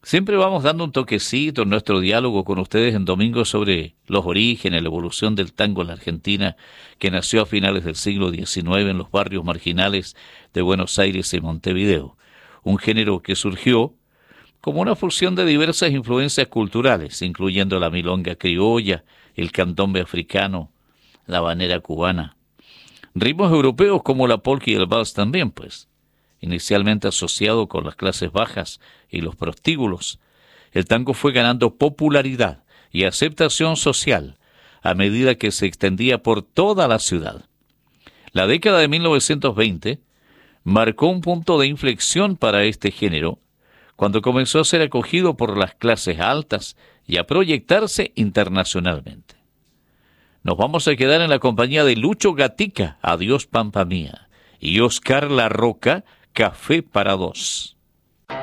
Siempre vamos dando un toquecito en nuestro diálogo con ustedes en domingo sobre los orígenes, la evolución del tango en la Argentina, que nació a finales del siglo XIX en los barrios marginales de Buenos Aires y Montevideo. Un género que surgió como una fusión de diversas influencias culturales, incluyendo la milonga criolla, el candombe africano, la habanera cubana. Ritmos europeos como la polka y el vals también, pues. Inicialmente asociado con las clases bajas y los prostíbulos, el tango fue ganando popularidad y aceptación social a medida que se extendía por toda la ciudad. La década de 1920 marcó un punto de inflexión para este género, cuando comenzó a ser acogido por las clases altas y a proyectarse internacionalmente. Nos vamos a quedar en la compañía de Lucho Gatica, Adiós Pampa Mía, y Oscar La Roca, Café para dos.